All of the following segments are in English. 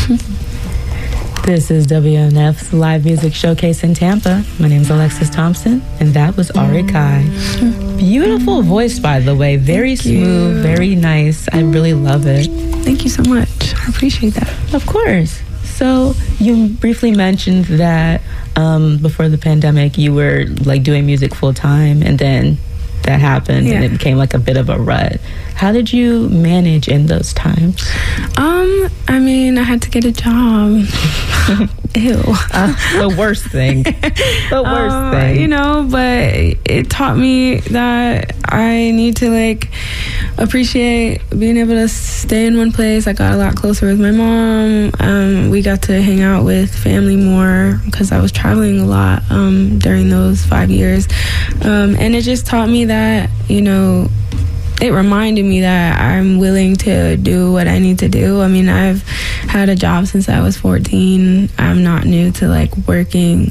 This is WMNF's live music showcase in Tampa. My name is Alexis Thompson, and that was Ari Kai. Beautiful voice, by the way. Very smooth, very nice. I really love it. Thank you so much. I appreciate that. Of course. So you briefly mentioned that before the pandemic, you were like doing music full time, and then that happened and it became like a bit of a rut. How did you manage in those times? I mean, I had to get a job. Ew. The worst thing. The worst thing. You know, but it taught me that I need to like appreciate being able to stay in one place. I got a lot closer with my mom. We got to hang out with family more because I was traveling a lot during those 5 years. And it just taught me that, you know, it reminded me that I'm willing to do what I need to do. I mean, I've had a job since I was 14. I'm not new to like working.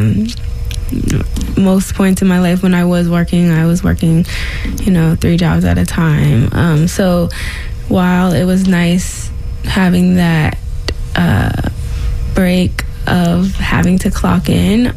Most points in my life when I was working, you know, 3 jobs at a time. So while it was nice having that break of having to clock in,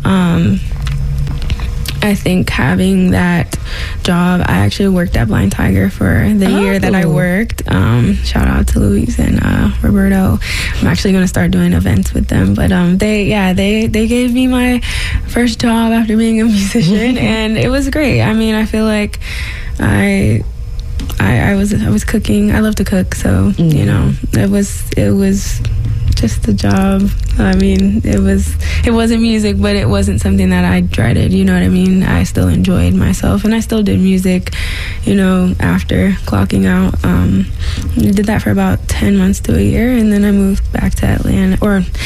I think having that job, I actually worked at Blind Tiger for the year that I worked. Shout out to Luis and Roberto. I'm actually going to start doing events with them. But they gave me my first job after being a musician, and it was great. I mean, I feel like I was cooking. I love to cook, so you know, it was just a job. I mean, it wasn't music, but it wasn't something that I dreaded, you know what I mean? I still enjoyed myself, and I still did music, you know, after clocking out. I did that for about 10 months to a year, and then I moved back to Atlanta,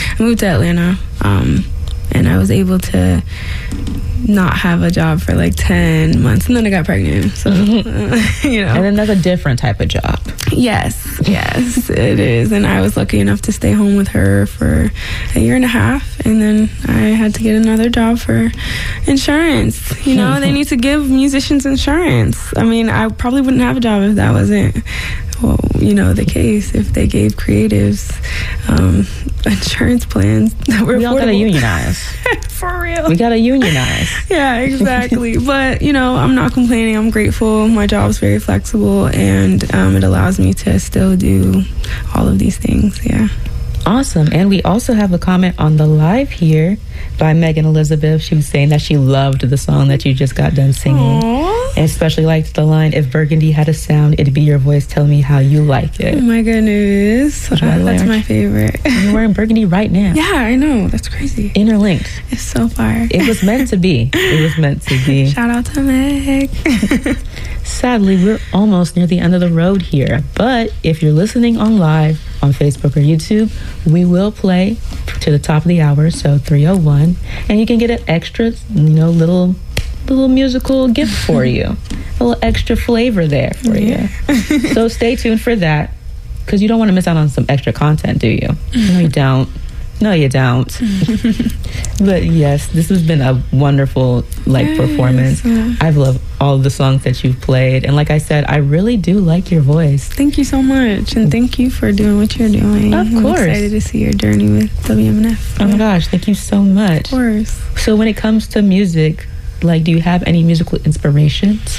and I was able to not have a job for like 10 months, and then I got pregnant, so you know. And then that's a different type of job. Yes, it is. And I was lucky enough to stay home with her for a year and a half, and then I had to get another job for insurance. You know, they need to give musicians insurance. I mean, I probably wouldn't have a job if that wasn't, well, you know, the case. If they gave creatives insurance plans that were affordable. We all gotta unionize. For real. We gotta unionize. Yeah, exactly. But, you know, I'm not complaining. I'm grateful. My job's very flexible, and it allows me to still do all of these things. Yeah. Awesome. And we also have a comment on the live here by Megan Elizabeth. She was saying that she loved the song that you just got done singing. Aww. And especially liked the line, "If Burgundy had a sound, it'd be your voice telling me how you like it." Oh my goodness. That's my favorite. You're wearing burgundy right now. Yeah, I know. That's crazy. Interlinked. It's so fire. It was meant to be. It was meant to be. Shout out to Meg. Sadly, we're almost near the end of the road here. But if you're listening on live on Facebook or YouTube, we will play to the top of the hour, so 3:01, and you can get an extra, you know, little musical gift for you, a little extra flavor there for you. So stay tuned for that, because you don't want to miss out on some extra content, do you? No, you don't. No, you don't. But yes, this has been a wonderful performance. I've loved all of the songs that you've played, and like I said, I really do like your voice. Thank you so much, and thank you for doing what you're doing. Of course. I'm excited to see your journey with WMNF. Oh my gosh, thank you so much. Of course. So when it comes to music, like, do you have any musical inspirations?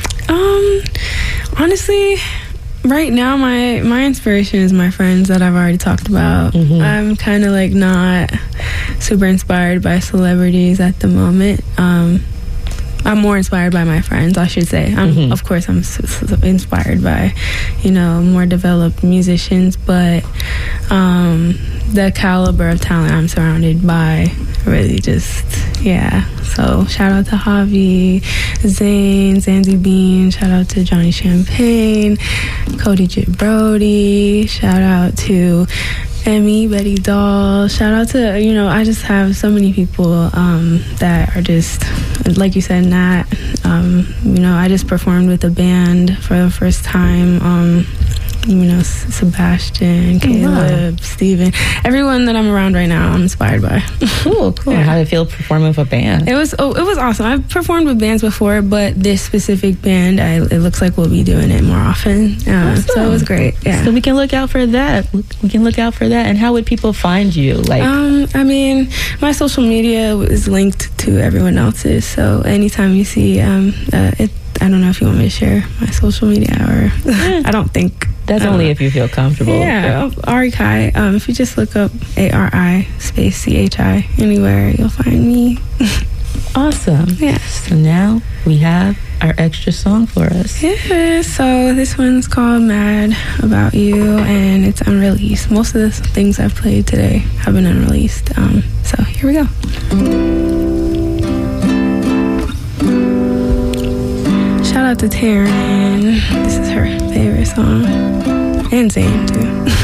Honestly, right now my inspiration is my friends that I've already talked about. I'm kind of like not super inspired by celebrities at the moment. I'm more inspired by my friends, I should say. Of course, I'm inspired by, you know, more developed musicians, but the caliber of talent I'm surrounded by really just, yeah. So shout out to Javi, Zane, Zanzi Bean, shout out to Johnny Champagne, Cody J. Brody, shout out to Emmy, Betty Doll, shout out to, you know, I just have so many people that are just, like you said, Nat, you know, I just performed with a band for the first time Sebastian, Caleb, Steven. Everyone that I'm around right now, I'm inspired by. Cool. Yeah. How did it feel performing with a band? It was awesome. I've performed with bands before, but this specific band, it looks like we'll be doing it more often. Awesome. So it was great. Yeah. So we can look out for that. And how would people find you? My social media is linked to everyone else's. So anytime you see I don't know if you want me to share my social media or I don't think. That's only if you feel comfortable. Yeah, Ari Kai. If you just look up ARI space CHI anywhere, you'll find me. Awesome. Yeah. So now we have our extra song for us. Yeah, so this one's called Mad About You, and it's unreleased. Most of the things I've played today have been unreleased. So here we go. Shout out to Taryn. This is her favorite song. And Zane, too.